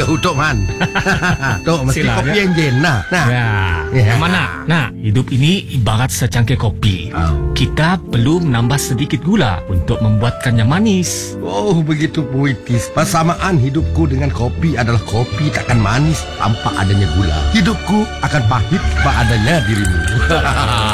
Ya, Tok Man. Tok, mesti Silakan. kopi enjin. Nah. Ya. Mana? Nah, hidup ini ibarat secangkir kopi. Kita perlu menambah sedikit gula untuk membuatkannya manis. Oh, begitu puitis. Persamaan hidupku dengan kopi adalah kopi takkan manis tanpa adanya gula. Hidupku akan pahit tanpa adanya dirimu.